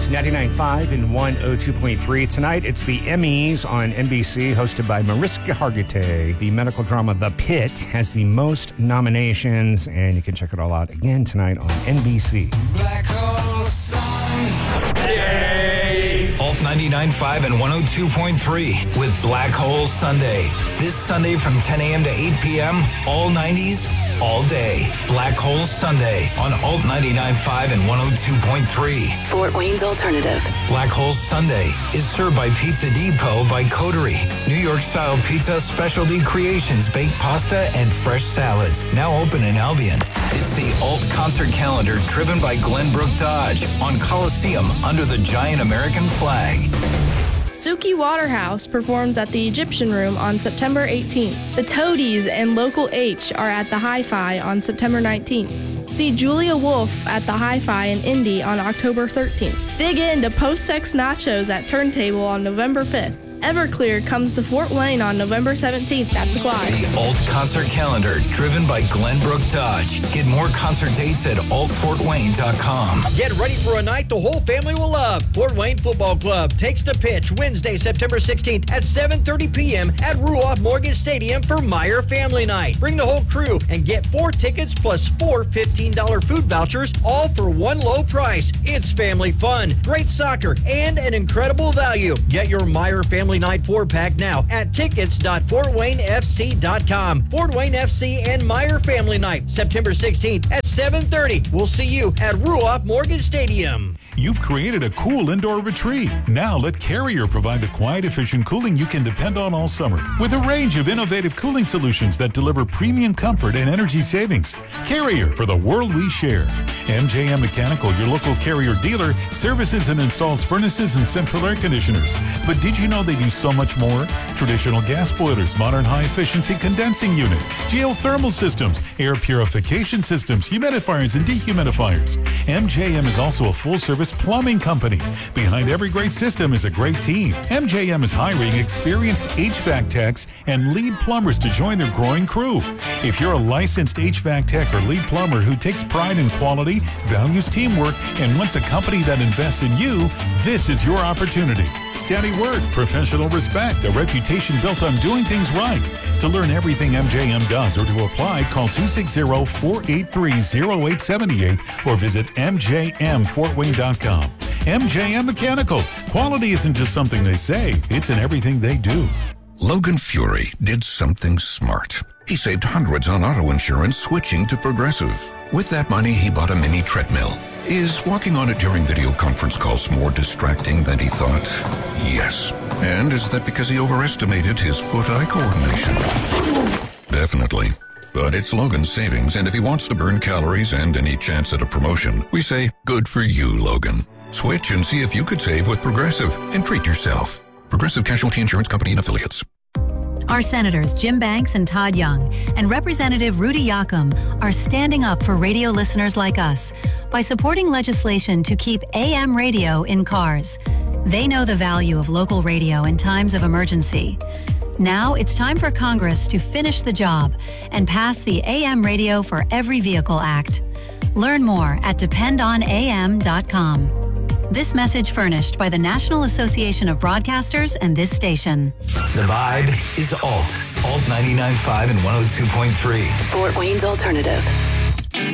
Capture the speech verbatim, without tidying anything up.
ninety-nine point five and one oh two point three. Tonight, it's the Emmys on N B C, hosted by Mariska Hargitay. The medical drama The Pit has the most nominations, and you can check it all out again tonight on N B C. Black Hole Sunday. Alt ninety-nine point five and one oh two point three with Black Hole Sunday. This Sunday from ten a.m. to eight p.m., all nineties, all day. Black Hole Sunday on Alt ninety-nine point five and one oh two point three. Fort Wayne's Alternative. Black Hole Sunday is served by Pizza Depot by Coterie. New York-style pizza, specialty creations, baked pasta, and fresh salads. Now open in Albion. It's the Alt Concert Calendar driven by Glenbrook Dodge on Coliseum under the giant American flag. Suki Waterhouse performs at the Egyptian Room on September eighteenth. The Toadies and Local H are at the Hi-Fi on September nineteenth. See Julia Wolf at the Hi-Fi in Indy on October thirteenth. Dig into Post-Sex Nachos at Turntable on November fifth. Everclear comes to Fort Wayne on November seventeenth at the Clyde. The Alt Concert Calendar, driven by Glenbrook Dodge. Get more concert dates at alt fort wayne dot com. Get ready for a night the whole family will love. Fort Wayne Football Club takes the pitch Wednesday, September sixteenth at seven thirty p.m. at Ruoff Morgan Stadium for Meyer Family Night. Bring the whole crew and get four tickets plus four fifteen dollars food vouchers, all for one low price. It's family fun, great soccer, and an incredible value. Get your Meyer Family Night four-pack now at tickets dot fort wayne f c dot com. Fort Wayne F C and Meyer Family Night, September sixteenth at seven thirty. We'll see you at Ruoff Morgan Stadium. You've created a cool indoor retreat. Now let Carrier provide the quiet, efficient cooling you can depend on all summer. With a range of innovative cooling solutions that deliver premium comfort and energy savings. Carrier, for the world we share. M J M Mechanical, your local Carrier dealer, services and installs furnaces and central air conditioners. But did you know they do so much more? Traditional gas boilers, modern high-efficiency condensing unit, geothermal systems, air purification systems, humidifiers and dehumidifiers. M J M is also a full-service plumbing company. Behind every great system is a great team. M J M is hiring experienced H V A C techs and lead plumbers to join their growing crew. If you're a licensed H V A C tech or lead plumber who takes pride in quality, values teamwork, and wants a company that invests in you, this is your opportunity. Steady work, professional respect, a reputation built on doing things right. To learn everything M J M does or to apply, call two six zero, four eight three, zero eight seven eight or visit m j m fort wayne dot com. M J M Mechanical. Quality isn't just something they say, it's in everything they do. Logan Fury did something smart. He saved hundreds on auto insurance switching to Progressive. With that money, he bought a mini treadmill. Is walking on it during video conference calls more distracting than he thought? Yes. And is that because he overestimated his foot-eye coordination? Definitely. But it's Logan's savings, and if he wants to burn calories and any chance at a promotion, we say, good for you, Logan. Switch and see if you could save with Progressive and treat yourself. Progressive Casualty Insurance Company and Affiliates. Our Senators Jim Banks and Todd Young and Representative Rudy Yakum are standing up for radio listeners like us by supporting legislation to keep A M radio in cars. They know the value of local radio in times of emergency. Now it's time for Congress to finish the job and pass the A M Radio for Every Vehicle Act. Learn more at depend on a m dot com. This message furnished by the National Association of Broadcasters and this station. The vibe is Alt. Alt ninety-nine point five and one oh two point three. Fort Wayne's Alternative.